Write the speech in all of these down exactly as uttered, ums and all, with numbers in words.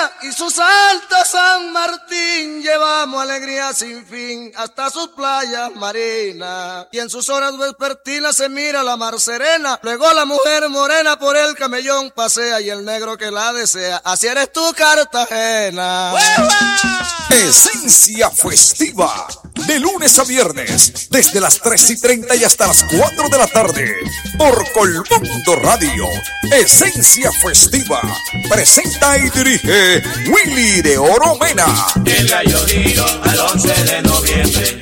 y su Santa San Martín, llevamos alegría sin fin hasta sus playas marinas. Y en sus horas vespertinas se mira la mar serena, luego la mujer morena por el camellón pasea y el negro que la desea. Así eres tú, Cartagena. Esencia Festiva, de lunes a viernes, desde las tres y treinta y hasta las cuatro de la tarde, por Colmundo Radio. Esencia Festiva, presenta y dirige Willy de Oro Mena. El gallo giro al once de noviembre.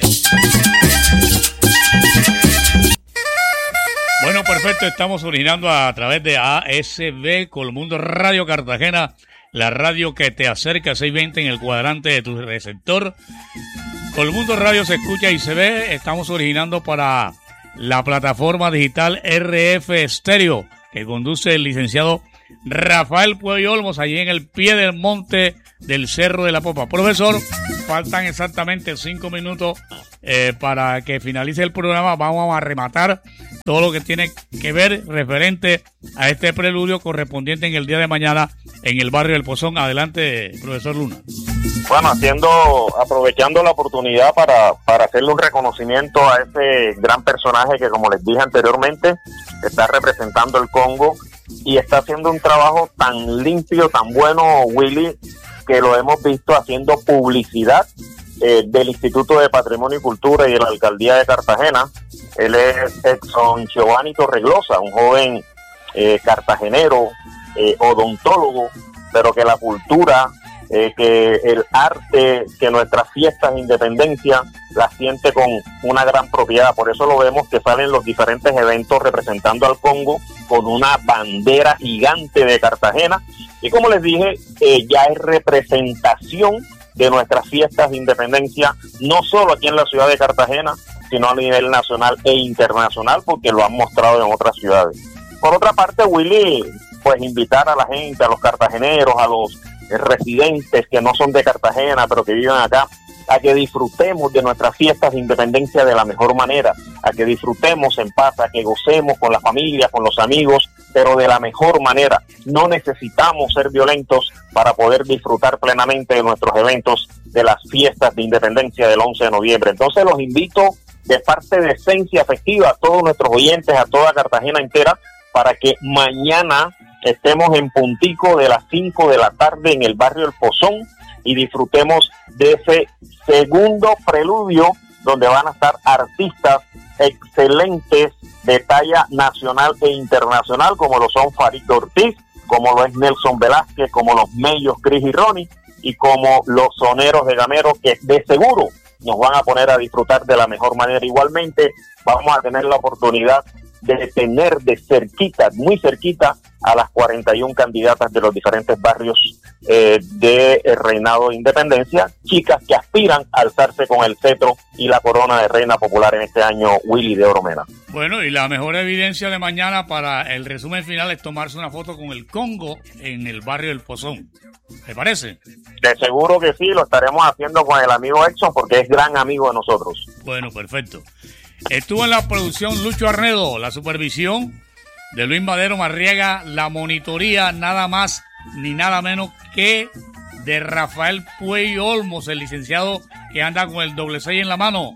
Bueno, perfecto, estamos originando a través de A S B Colmundo Radio Cartagena, la radio que te acerca a seiscientos veinte en el cuadrante de tu receptor. Colmundo Radio se escucha y se ve. Estamos originando para la plataforma digital R F Stereo, que conduce el licenciado Rafael Puello Olmos, allí en el pie del monte del Cerro de la Popa. Profesor, faltan exactamente cinco minutos eh, para que finalice el programa. Vamos a rematar todo lo que tiene que ver referente a este preludio correspondiente en el día de mañana en el barrio del Pozón. Adelante, profesor Luna. Bueno, haciendo, aprovechando la oportunidad para, para hacerle un reconocimiento a ese gran personaje que, como les dije anteriormente, está representando el Congo y está haciendo un trabajo tan limpio, tan bueno, Willy, que lo hemos visto haciendo publicidad eh, del Instituto de Patrimonio y Cultura y de la Alcaldía de Cartagena. Él es Exxon Giovanni Torreglosa, un joven eh, cartagenero, eh, odontólogo, pero que la cultura, eh, que el arte, que nuestras fiestas de independencia las siente con una gran propiedad. Por eso lo vemos que salen los diferentes eventos representando al Congo con una bandera gigante de Cartagena. Y como les dije, eh, ya es representación de nuestras fiestas de independencia, no solo aquí en la ciudad de Cartagena, sino a nivel nacional e internacional, porque lo han mostrado en otras ciudades. Por otra parte, Willy, pues invitar a la gente, a los cartageneros, a los residentes que no son de Cartagena, pero que viven acá, a que disfrutemos de nuestras fiestas de independencia de la mejor manera, a que disfrutemos en paz, a que gocemos con la familia, con los amigos, pero de la mejor manera. No necesitamos ser violentos para poder disfrutar plenamente de nuestros eventos de las fiestas de independencia del once de noviembre. Entonces los invito de parte de Esencia Festiva a todos nuestros oyentes, a toda Cartagena entera, para que mañana estemos en puntico de las cinco de la tarde en el barrio El Pozón y disfrutemos de ese segundo preludio donde van a estar artistas excelentes de talla nacional e internacional, como lo son Farid Ortiz, como lo es Nelson Velázquez, como los Mellos, Cris y Ronnie, y como los Soneros de Gamero, que de seguro nos van a poner a disfrutar de la mejor manera. Igualmente vamos a tener la oportunidad de tener de cerquita, muy cerquita, a las cuarenta y una candidatas de los diferentes barrios eh, de Reinado de Independencia, chicas que aspiran a alzarse con el cetro y la corona de reina popular en este año, Willy de Oro Mena. Bueno, y la mejor evidencia de mañana para el resumen final es tomarse una foto con el Congo en el barrio del Pozón. ¿Te parece? De seguro que sí, lo estaremos haciendo con el amigo Exxon porque es gran amigo de nosotros. Bueno, perfecto. Estuvo en la producción Lucho Arnedo, la supervisión de Luis Madero Marriaga, la monitoría nada más ni nada menos que de Rafael Puello Olmos, el licenciado que anda con el doble seis en la mano,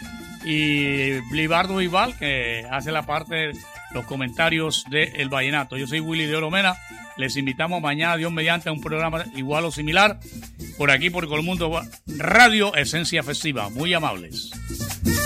y Blibardo Vival, que hace la parte de los comentarios de El Vallenato. Yo soy Willy de Oro Mena. Les invitamos mañana, Dios mediante, a un programa igual o similar por aquí por Colmundo Radio, Esencia Festiva. Muy amables.